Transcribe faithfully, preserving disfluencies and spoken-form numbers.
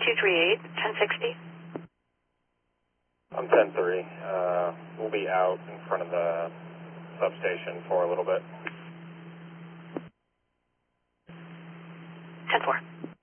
two three eight, ten sixty. I'm ten three. Uh, we'll be out in front of the substation for a little bit. ten four.